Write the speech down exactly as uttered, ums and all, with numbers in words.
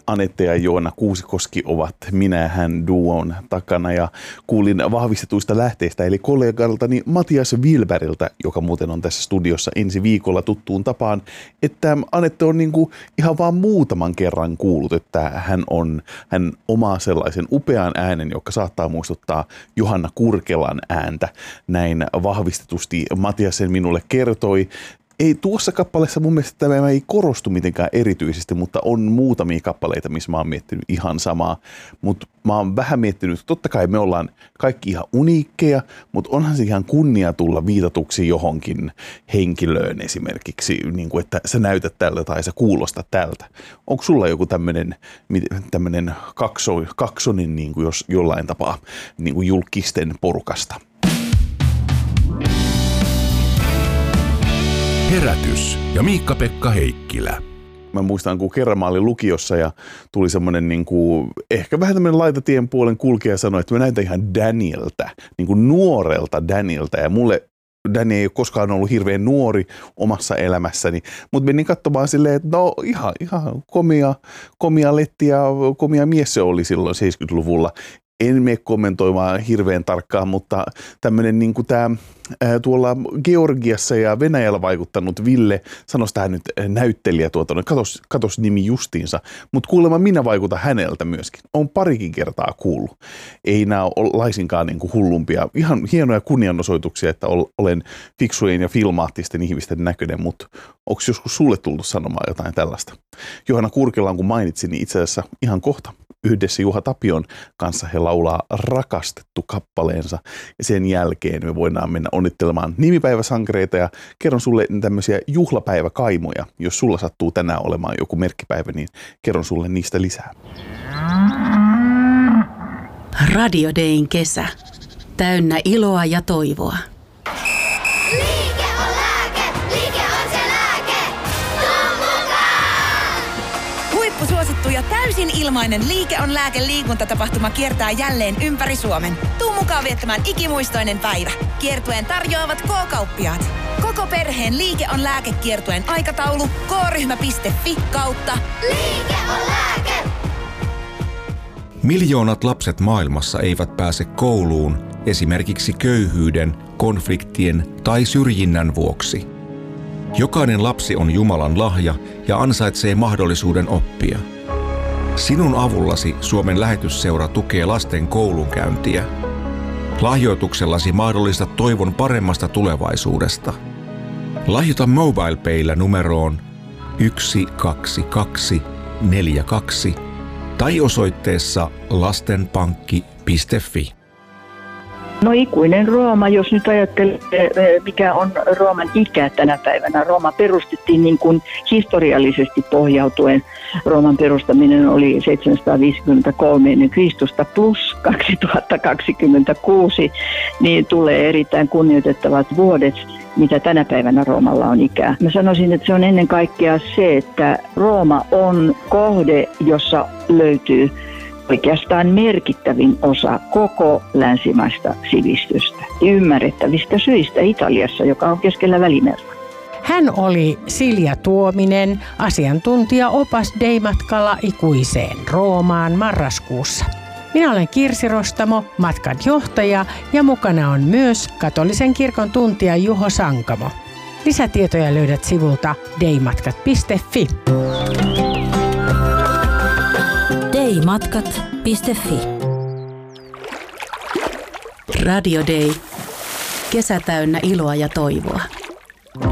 Anette ja Joona Kuusikoski ovat minä ja hän duon takana ja kuulin vahvistetuista lähteistä eli kollegaltani Matias Wilbergiltä, joka muuten on tässä studiossa ensi viikolla tuttuun tapaan, että Anette on niin kuin ihan vaan muutaman kerran kuullut, että hän on hän omaa sellaisen upean äänen, joka saattaa muistuttaa Johanna Kurkelan ääntä. Näin vahvistetusti Matias sen minulle kertoi. Ei tuossa kappaleessa mun mielestä tämä ei korostu mitenkään erityisesti, mutta on muutamia kappaleita, missä mä oon miettinyt ihan samaa. Mutta mä oon vähän miettinyt, että totta kai me ollaan kaikki ihan uniikkeja, mutta onhan se ihan kunnia tulla viitatuksi johonkin henkilöön esimerkiksi, niin kuin että sä näytät tältä tai sä kuulostat tältä. Onko sulla joku tämmöinen tämmöinen kakso, kaksonen niin kuin jos jollain tapaa niin kuin julkisten porukasta? Herätys ja Miikka-Pekka Heikkilä. Mä muistan, kun kerran mä olin lukiossa ja tuli semmoinen niin kuin, ehkä vähän tämmöinen laitatien puolen kulkija ja sanoi, että mä näytän ihan Danieltä, niin kuin nuorelta Danieltä. Ja mulle Danny ei ole koskaan ollut hirveän nuori omassa elämässäni, mutta menin katsomaan silleen, että no ihan, ihan komia, komia letti ja komia mies se oli silloin seitsemänkymmentäluvulla. En mene kommentoimaan hirveän tarkkaan, mutta tämmöinen niin kuin tämä ää, tuolla Georgiassa ja Venäjällä vaikuttanut Ville, sanoisi tähän nyt näyttelijä tuota, no katos, katos nimi justiinsa, mutta kuulemma minä vaikutan häneltä myöskin. On parikin kertaa kuullut. Ei nämä ole laisinkaan niin kuin hullumpia, ihan hienoja kunnianosoituksia, että olen fiksujen ja filmaattisten ihmisten näköinen, mutta onko joskus sulle tullut sanomaan jotain tällaista? Johanna Kurkelan, kun mainitsin, niin itse asiassa ihan kohta yhdessä Juha Tapion kanssa he laulaa Rakastettu kappaleensa ja sen jälkeen me voidaan mennä onnittelemaan nimipäiväsankareita ja kerron sulle tämmöisiä juhlapäiväkaimoja. Jos sulla sattuu tänään olemaan joku merkkipäivä, niin kerron sulle niistä lisää. Radio Dayn kesä. Täynnä iloa ja toivoa. Liike on lääke, liike on se lääke. Tuu mukaan! Huippusuosittu ja täysin ilmainen Liike on lääke -liikuntatapahtuma kiertää jälleen ympäri Suomen. Tuu mukaan viettämään ikimuistoinen päivä. Kiertueen tarjoavat K-kauppiaat. Koko perheen Liike on lääke -kiertueen aikataulu k-ryhmä piste fi kautta Liike on lääke! Miljoonat lapset maailmassa eivät pääse kouluun esimerkiksi köyhyyden, konfliktien tai syrjinnän vuoksi. Jokainen lapsi on Jumalan lahja ja ansaitsee mahdollisuuden oppia. Sinun avullasi Suomen lähetysseura tukee lasten koulunkäyntiä. Lahjoituksellasi mahdollistat toivon paremmasta tulevaisuudesta. Lahjoita MobilePaylla numeroon yksi kaksi kaksi neljä kaksi tai osoitteessa lastenpankki piste fi. No ikuinen Rooma, jos nyt ajattelee, mikä on Rooman ikä tänä päivänä. Rooma perustettiin niin kuin historiallisesti pohjautuen. Rooman perustaminen oli seitsemänsataaviisikymmentäkolme ennen Kristusta plus kaksituhattakaksikymmentäkuusi, niin tulee erittäin kunnioitettavat vuodet, mitä tänä päivänä Roomalla on ikää. Mä sanoisin, että se on ennen kaikkea se, että Rooma on kohde, jossa löytyy oikeastaan merkittävin osa koko länsimaista sivistystä. Ymmärrettävistä syistä Italiassa, joka on keskellä Välimerta. Hän oli Silja Tuominen, asiantuntija opas Day-matkalla ikuiseen Roomaan marraskuussa. Minä olen Kirsi Rostamo, matkan johtaja ja mukana on myös katolisen kirkon tuntija Juho Sankamo. Lisätietoja löydät sivulta daymatkat piste fi. daymatkat piste fi. Radio Day. Kesä täynnä iloa ja toivoa.